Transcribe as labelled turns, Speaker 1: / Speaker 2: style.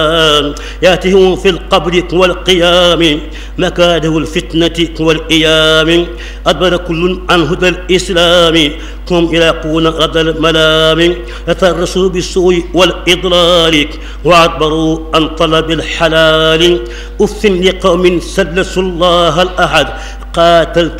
Speaker 1: ياتهم في القبر والقيام مكاده الفتنة والإيام أدبر كل عن هدى الإسلام هم يلاقون رد الملام يترسوا بالسوء والإضلال وأدبروا عن طلب الحلال أف لقوم سلسوا الله الأحد قاتلت